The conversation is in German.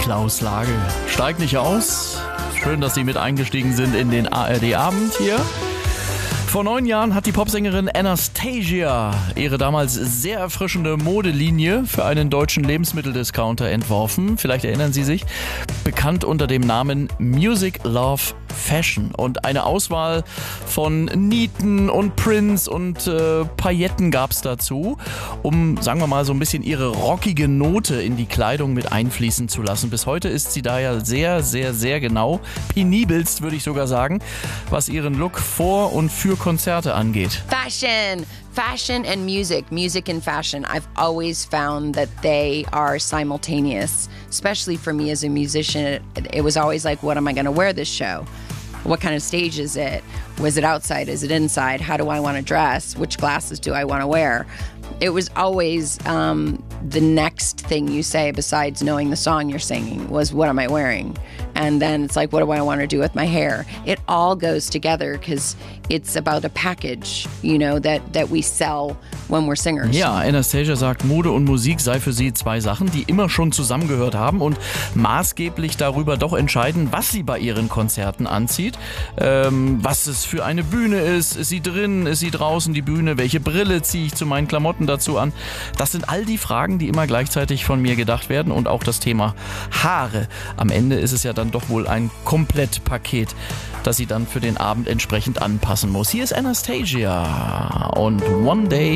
Klaus Lage steigt nicht aus. Schön, dass Sie mit eingestiegen sind in den ARD-Abend hier. Vor 9 Jahren hat die Popsängerin Anastasia ihre damals sehr erfrischende Modelinie für einen deutschen Lebensmitteldiscounter entworfen. Vielleicht erinnern Sie sich. Bekannt unter dem Namen Music Love Fashion. Und eine Auswahl von Nieten und Prints und Pailletten gab es dazu, um, sagen wir mal, so ein bisschen ihre rockige Note in die Kleidung mit einfließen zu lassen. Bis heute ist sie da ja sehr, sehr, sehr genau, penibelst würde ich sogar sagen, was ihren Look vor und für Konzerte angeht. Fashion and music and fashion. I've always found that they are simultaneous, especially for me as a musician. It was always like, what am I going to wear this show? What kind of stage is it? Was it outside? Is it inside? How do I want to dress? Which glasses do I want to wear? It was always the next thing you say besides knowing the song you're singing was, what am I wearing? And then it's like, what do I want to do with my hair? It all goes together because it's about a package, you know, that we sell when we're singers. Ja, Anastasia sagt, Mode und Musik sei für sie 2 Sachen, die immer schon zusammengehört haben und maßgeblich darüber doch entscheiden, was sie bei ihren Konzerten anzieht. Was es für eine Bühne ist sie drin, ist sie draußen die Bühne, welche Brille ziehe ich zu meinen Klamotten dazu an. Das sind all die Fragen, die immer gleichzeitig von mir gedacht werden und auch das Thema Haare. Am Ende ist es ja dann doch wohl ein Komplettpaket, das sie dann für den Abend entsprechend anpassen muss. Hier ist Anastasia und One Day